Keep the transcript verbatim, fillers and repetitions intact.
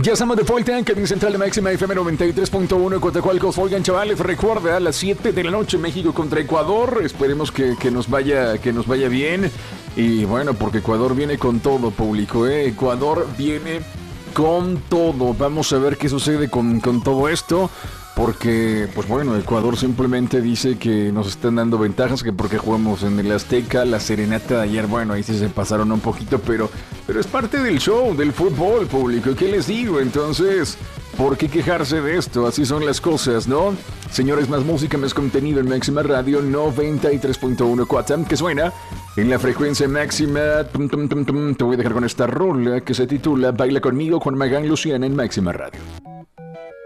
Ya estamos de vuelta en Cabina Central de Máxima F M noventa y tres punto uno Coatzacoalcos. Oigan, chavales, recuerda a las siete de la noche México contra Ecuador. Esperemos que, que nos vaya que nos vaya bien. Y bueno, porque Ecuador viene con todo, público, ¿eh? Ecuador viene con todo. Vamos a ver qué sucede con, con todo esto. Porque, pues bueno, Ecuador simplemente dice que nos están dando ventajas, que porque jugamos en el Azteca, la serenata de ayer, bueno, ahí sí se pasaron un poquito, pero, pero es parte del show, del fútbol, público. ¿Qué les digo? Entonces, ¿por qué quejarse de esto? Así son las cosas, ¿no? Señores, más música, más contenido en Máxima Radio noventa y tres punto uno Coatzam, que suena en la frecuencia máxima. Tum, tum, tum, tum. Te voy a dejar con esta rola que se titula Baila conmigo, Juan Magán, Luciana en Máxima Radio.